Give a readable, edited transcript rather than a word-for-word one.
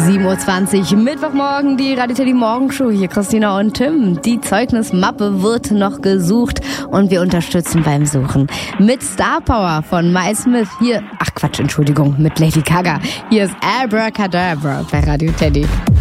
7:20 Uhr, Mittwochmorgen, die Radio Teddy Morgenshow. Hier Christina und Tim. Die Zeugnismappe wird noch gesucht und wir unterstützen beim Suchen. Mit Star Power von Mike Smith. Hier, mit Lady Gaga. Hier ist Abracadabra bei Radio Teddy.